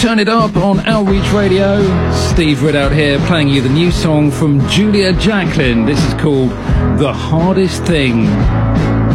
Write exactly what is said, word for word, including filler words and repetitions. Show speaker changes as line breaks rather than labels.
Turn It Up on Outreach Radio. Steve Ridout here, playing you the new song from Julia Jacklin. This is called The Hardest Thing.